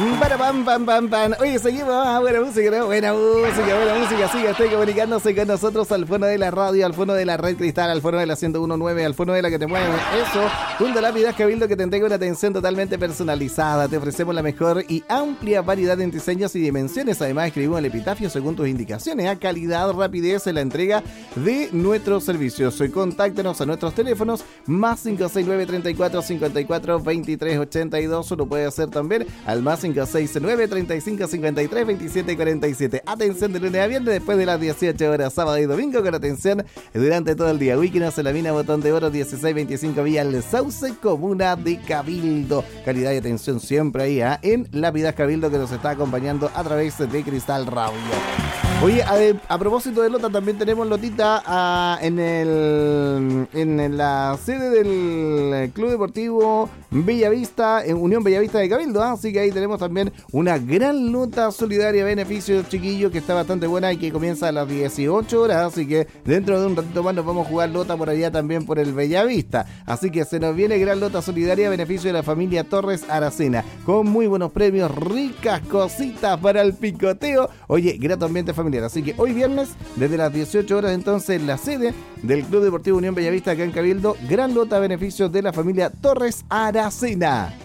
Para pam, pam, pam, pam. Oye, seguimos. Buena música, ¿no? Buena música. Sigue usted comunicándose con nosotros al fono de la radio, al fono de la Red Cristal, al fono de la 101.9, al fono de la que te mueve. Eso, junto a Lápidas Cabildo, que te entrega una atención totalmente personalizada. Te ofrecemos la mejor y amplia variedad en diseños y dimensiones. Además, escribimos el epitafio según tus indicaciones. A calidad, rapidez en la entrega de nuestros servicios. Contáctenos a nuestros teléfonos más 569 34 54 23 82. Lo puede hacer también al más 569 35 53 27 47. Atención de lunes a viernes después de las 18 horas, sábado y domingo, con atención durante todo el día. Wikinoss en la mina Botón de Oro 1625 Vía El Sauce, comuna de Cabildo. Calidad y atención siempre ahí en Lápidas Cabildo, que nos está acompañando a través de Cristal Radio. Oye, a propósito de Lota, también tenemos Lotita en la sede del Club Deportivo Bellavista, en Unión Bellavista de Cabildo, así que ahí tenemos también una gran Lota solidaria a beneficio, chiquillos, que está bastante buena y que comienza a las 18 horas, así que dentro de un ratito más nos vamos a jugar Lota por allá también por el Bellavista, así que se nos viene gran Lota solidaria a beneficio de la familia Torres Aracena, con muy buenos premios, ricas cositas para el picoteo, oye, grato ambiente familiar. Así que hoy viernes, desde las 18 horas, entonces, en la sede del Club Deportivo Unión Bellavista, acá en Cabildo, gran Lota a beneficio de la familia Torres Aracena.